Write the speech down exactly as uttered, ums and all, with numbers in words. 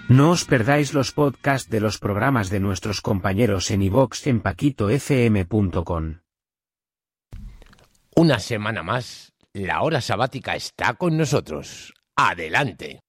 No os perdáis los podcasts de los programas de nuestros compañeros en iVoox en paquito f m punto com. Una semana más, la hora sabática está con nosotros. ¡Adelante!